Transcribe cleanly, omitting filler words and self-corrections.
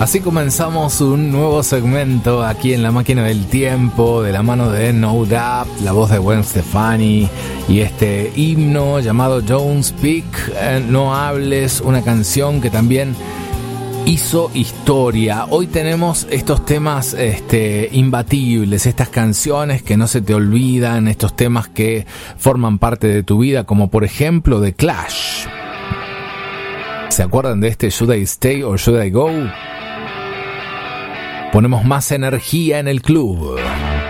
Así comenzamos un nuevo segmento aquí en La Máquina del Tiempo, de la mano de No Doubt, la voz de Gwen Stefani y este himno llamado Don't Speak, No Hables, una canción que también hizo historia. Hoy tenemos estos temas imbatibles, estas canciones que no se te olvidan, estos temas que forman parte de tu vida, como por ejemplo The Clash. ¿Se acuerdan de este Should I Stay or Should I Go? Ponemos más energía en el club.